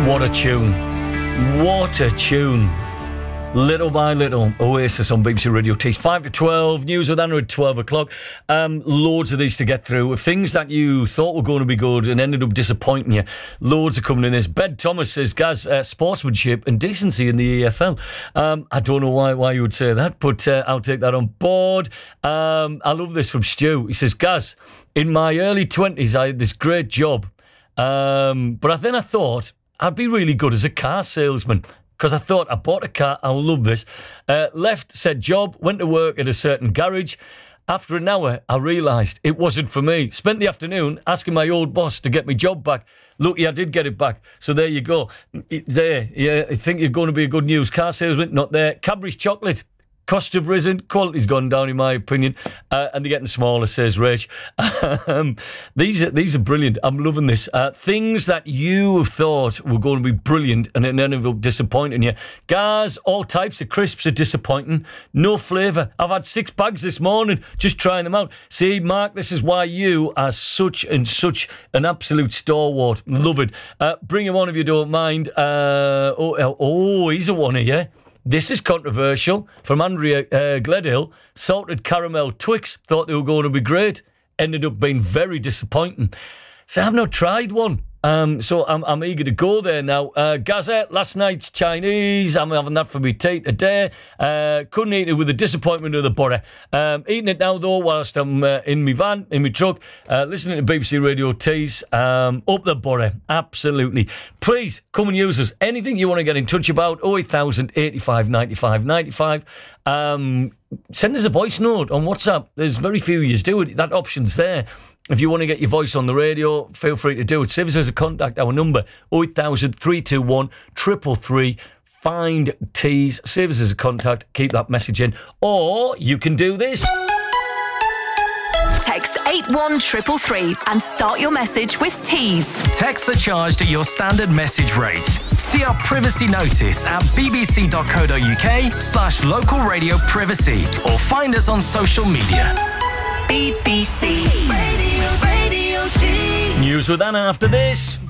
What a tune. What a tune. Little by little, Oasis on BBC Radio Tees. 5 to 12, news with Anna at 12 o'clock. Loads of these to get through. Things that you thought were going to be good and ended up disappointing you. Loads are coming in this. Ben Thomas says, Gaz, sportsmanship and decency in the EFL. I don't know why you would say that, but I'll take that on board. I love this from Stu. He says, Gaz, in my early 20s, I had this great job. But then I thought I'd be really good as a car salesman. Because I thought, I bought a car, I'll love this. Left said job, went to work at a certain garage. After an hour, I realised it wasn't for me. Spent the afternoon asking my old boss to get my job back. Lucky I did get it back. So there you go. There, yeah, I think you're going to be a good news. Car salesman, not there. Cadbury's chocolate. Costs have risen, quality's gone down in my opinion, and they're getting smaller, says Rach. These are brilliant. I'm loving this. Things that you have thought were going to be brilliant and then ended up disappointing you. Guys, all types of crisps are disappointing. No flavour. I've had 6 bags this morning, just trying them out. See, Mark, this is why you are such an absolute stalwart. Love it. Bring him on if you don't mind. He's a one here. This is controversial. From Andrea Gledhill, salted caramel Twix. Thought they were going to be great. Ended up being very disappointing. So I've not tried one. So I'm eager to go there now. Gazette, last night's Chinese. I'm having that for me tea today. Couldn't eat it with the disappointment of the butter. Eating it now though whilst I'm in my van, in my truck, listening to BBC Radio Tees. Up the butter, absolutely. Please come and use us. Anything you want to get in touch about, 08000 85 95 95. Send us a voice note on WhatsApp. There's very few you do it. That option's there. If you want to get your voice on the radio, feel free to do it. Save us as a contact. Our number, 08000 321 333. Find Tees. Save us as a contact. Keep that message in. Or you can do this. Text 81333 and start your message with Tees. Texts are charged at your standard message rate. See our privacy notice at bbc.co.uk/local radio privacy or find us on social media. BBC Radio Tees. News with Anna after this.